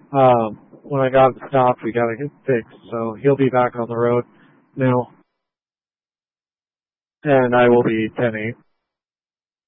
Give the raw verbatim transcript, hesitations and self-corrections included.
Um, when I got him stopped, we got it fixed, so he'll be back on the road now, and I will be ten eight.